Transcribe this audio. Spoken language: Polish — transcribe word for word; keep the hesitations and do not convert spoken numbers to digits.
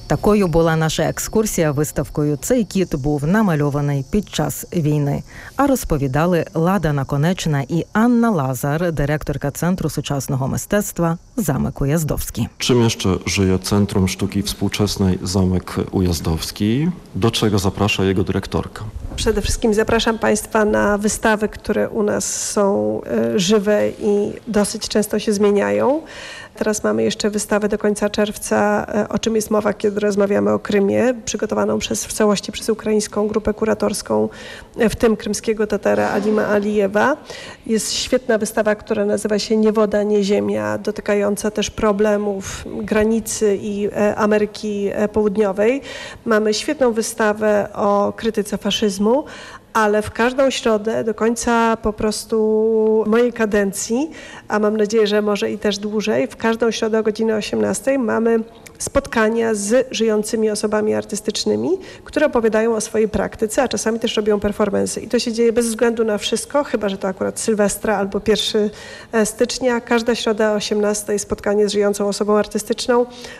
Такою була наша екскурсія виставкою «Цей кіт був намальований під час війни». А розповідали Лада Наконечна і Анна Лазар, директорка Центру сучасного мистецтва «Zamek Ujazdowski». Czym jeszcze żyje Centrum Sztuki Współczesnej Zamek Ujazdowski? Do czego zaprasza jego dyrektorka? Przede wszystkim zapraszam Państwa na wystawy, które u nas są żywe i dosyć często się zmieniają. Teraz mamy jeszcze wystawę do końca czerwca, o czym jest mowa, kiedy rozmawiamy o Krymie, przygotowaną przez, w całości przez ukraińską grupę kuratorską, w tym krymskiego Tatara Alima Alijewa. Jest świetna wystawa, która nazywa się Nie woda, nie ziemia, dotykająca też problemów granicy i Ameryki Południowej. Mamy świetną wystawę o krytyce faszyzmu, ale w każdą środę do końca po prostu mojej kadencji, a mam nadzieję, że może i też dłużej, w każdą środę o godzinie osiemnastej mamy spotkania z żyjącymi osobami artystycznymi, które opowiadają o swojej praktyce, a czasami też robią performance'y. I to się dzieje bez względu na wszystko, chyba że to akurat Sylwestra albo pierwszego stycznia. Każda środa o osiemnastej spotkanie z żyjącą osobą artystyczną.